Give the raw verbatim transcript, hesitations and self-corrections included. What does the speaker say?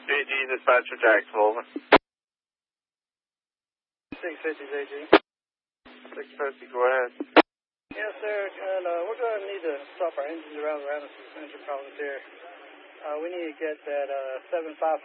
B G, dispatcher, Jacksonville. six fifty, A G. six fifty, go ahead. Yes, sir. And, uh, we're going to need to swap our engines around around some engine problems here. Uh, we need to get that uh, seven five